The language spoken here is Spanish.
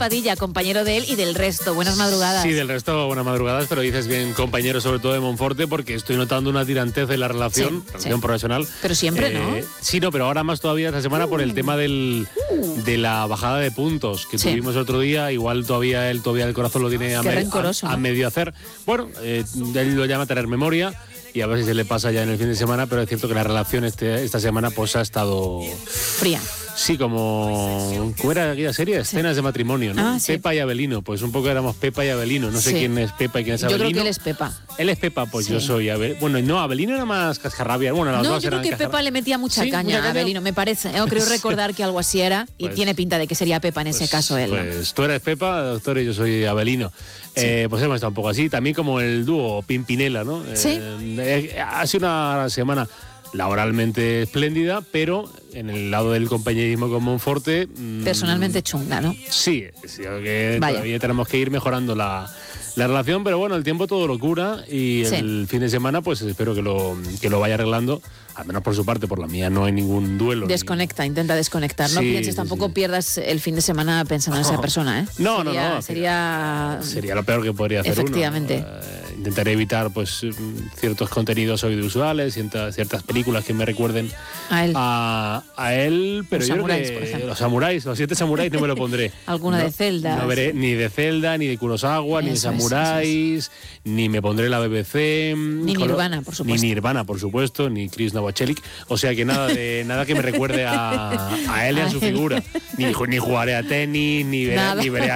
Padilla, compañero de él y del resto. Buenas madrugadas. Sí, del resto, buenas madrugadas, pero dices bien compañero, sobre todo de Monforte, porque estoy notando una tirantez en la relación profesional. Pero siempre, ¿no? Sí, no, pero ahora más todavía esta semana por el tema de la bajada de puntos que tuvimos el otro día. Igual todavía el corazón lo tiene a medio hacer. Bueno, él lo llama tener memoria y a ver si se le pasa ya en el fin de semana, pero es cierto que la relación esta semana pues ha estado... fría. Sí, ¿cómo era aquella serie? Escenas de matrimonio, ¿no? Pepa y Abelino, pues un poco éramos Pepa y Abelino. No sé quién es Pepa y quién es Abelino. Yo creo que él es Pepa. Él es Pepa, pues yo soy Abelino. Bueno, no, Abelino era más cascarrabia. Bueno, las dos yo creo que Pepa le metía mucha caña a Abelino, me parece. Creo recordar que algo así era y tiene pinta de que sería Pepa en ese caso él. Pues tú eres Pepa, doctor, y yo soy Abelino. Pues hemos estado un poco así. También como el dúo Pimpinela, ¿no? Sí. Ha sido una semana laboralmente espléndida, pero en el lado del compañerismo con Monforte... personalmente chunga, ¿no? Sí, que todavía tenemos que ir mejorando la relación, pero bueno, el tiempo todo lo cura y el fin de semana pues espero que lo vaya arreglando, al menos por su parte. Por la mía no hay ningún duelo. Desconecta, intenta desconectar, no pienses, tampoco pierdas el fin de semana pensando en esa persona, ¿eh? No. Sería lo peor que podría hacer efectivamente. Intentaré evitar pues ciertos contenidos audiovisuales, ciertas películas que me recuerden a él, pero yo creo que los 7 samuráis no me lo pondré. Alguna de Zelda. No veré ni de Zelda, ni de Kurosawa, ni de samuráis, ni me pondré la BBC, ni Nirvana, por supuesto. Ni Nirvana, por supuesto, ni Chris Novoselic. O sea que nada que me recuerde a él y a su figura. Ni jugaré a tenis, ni veré